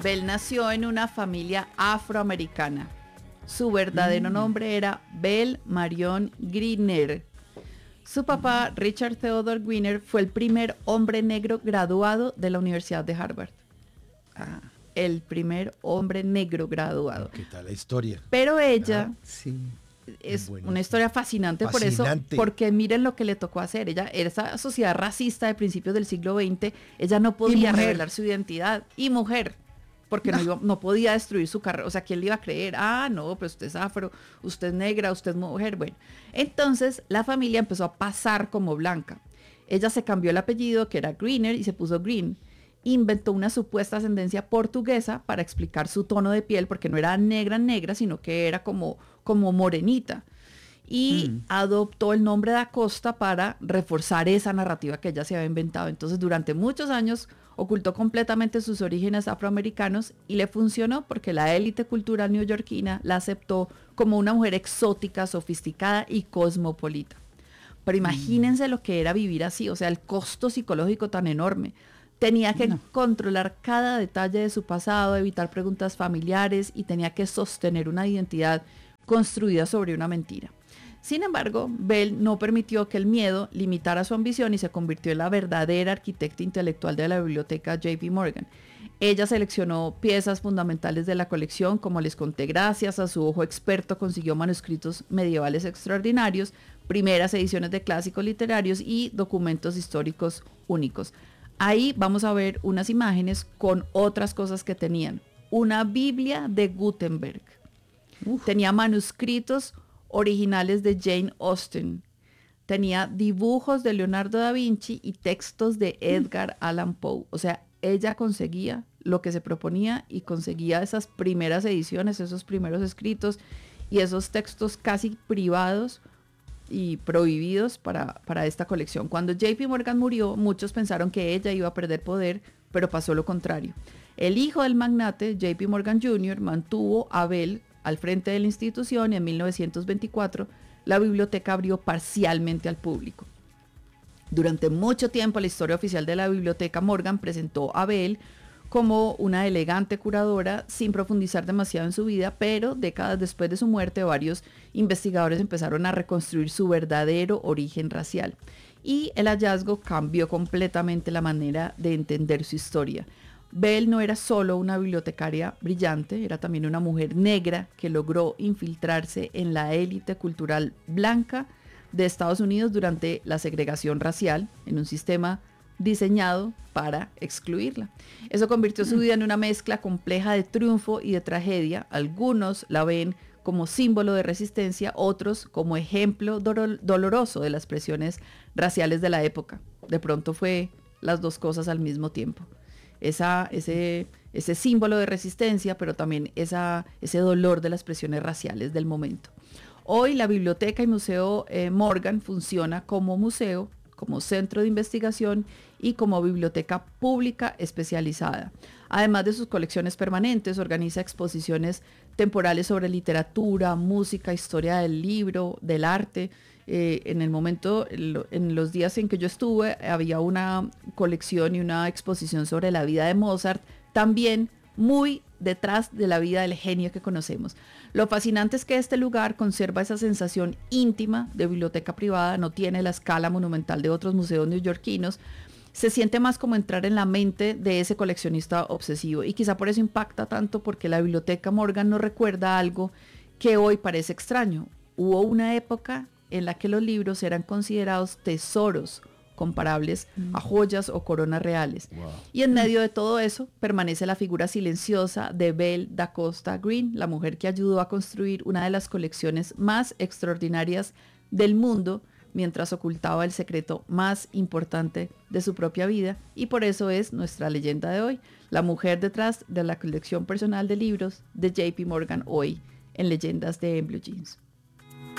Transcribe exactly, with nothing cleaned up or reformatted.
Bell nació en una familia afroamericana. Su verdadero Mm. nombre era Bell Marion Greener. Su papá, Richard Theodore Greener, fue el primer hombre negro graduado de la Universidad de Harvard. Ah, El primer hombre negro graduado. ¿Qué tal la historia? Pero ella Ah, sí. es buenísimo. una historia fascinante, por Fascinante. eso, porque miren lo que le tocó hacer. Ella era esa sociedad racista de principios del siglo veinte, ella no podía mujer. revelar su identidad. Y mujer, porque no, iba- no podía destruir su carrera. O sea, ¿quién le iba a creer? Ah, no, pues usted es afro, usted es negra, usted es mujer. Bueno, entonces la familia empezó a pasar como blanca. Ella se cambió el apellido, que era Greener, y se puso Green. Inventó una supuesta ascendencia portuguesa para explicar su tono de piel, porque no era negra negra, sino que era como, como morenita. Y Mm. adoptó el nombre de Acosta para reforzar esa narrativa que ella se había inventado. Entonces, durante muchos años ocultó completamente sus orígenes afroamericanos y le funcionó porque la élite cultural neoyorquina la aceptó como una mujer exótica, sofisticada y cosmopolita. Pero imagínense lo que era vivir así, o sea, el costo psicológico tan enorme. Tenía que No. controlar cada detalle de su pasado, evitar preguntas familiares y tenía que sostener una identidad construida sobre una mentira. Sin embargo, Bell no permitió que el miedo limitara su ambición y se convirtió en la verdadera arquitecta intelectual de la biblioteca J P Morgan. Ella seleccionó piezas fundamentales de la colección, como les conté, gracias a su ojo experto consiguió manuscritos medievales extraordinarios, primeras ediciones de clásicos literarios y documentos históricos únicos. Ahí vamos a ver unas imágenes con otras cosas que tenían. Una Biblia de Gutenberg. Uf. Tenía manuscritos originales de Jane Austen. Tenía dibujos de Leonardo da Vinci y textos de Edgar Allan Poe. O sea, ella conseguía lo que se proponía y conseguía esas primeras ediciones, esos primeros escritos y esos textos casi privados y prohibidos para, para esta colección. Cuando J P Morgan murió, muchos pensaron que ella iba a perder poder, pero pasó lo contrario. El hijo del magnate, J P Morgan junior, mantuvo a Bell al frente de la institución y en mil novecientos veinticuatro la biblioteca abrió parcialmente al público. Durante mucho tiempo la historia oficial de la biblioteca Morgan presentó a Bell como una elegante curadora sin profundizar demasiado en su vida, pero décadas después de su muerte varios investigadores empezaron a reconstruir su verdadero origen racial y el hallazgo cambió completamente la manera de entender su historia. Bell no era solo una bibliotecaria brillante, era también una mujer negra que logró infiltrarse en la élite cultural blanca de Estados Unidos durante la segregación racial, en un sistema diseñado para excluirla. Eso convirtió su vida en una mezcla compleja de triunfo y de tragedia. Algunos la ven como símbolo de resistencia, otros como ejemplo do- doloroso de las presiones raciales de la época. De pronto fue las dos cosas al mismo tiempo. Esa, ese, ese símbolo de resistencia, pero también esa, ese dolor de las presiones raciales del momento. Hoy la Biblioteca y Museo eh, Morgan funciona como museo, como centro de investigación y como biblioteca pública especializada. Además de sus colecciones permanentes, organiza exposiciones temporales sobre literatura, música, historia del libro, del arte. Eh, en el momento, en los días en que yo estuve, había una colección y una exposición sobre la vida de Mozart, también muy detrás de la vida del genio que conocemos. Lo fascinante es que este lugar conserva esa sensación íntima de biblioteca privada, no tiene la escala monumental de otros museos neoyorquinos, se siente más como entrar en la mente de ese coleccionista obsesivo y quizá por eso impacta tanto, porque la Biblioteca Morgan nos recuerda algo que hoy parece extraño. Hubo una época en la que los libros eran considerados tesoros comparables mm. a joyas o coronas reales. Wow. Y en medio de todo eso permanece la figura silenciosa de Bell da Costa Green, la mujer que ayudó a construir una de las colecciones más extraordinarias del mundo mientras ocultaba el secreto más importante de su propia vida, y por eso es nuestra leyenda de hoy, la mujer detrás de la colección personal de libros de J P Morgan, hoy en Leyendas de En Blue Jeans.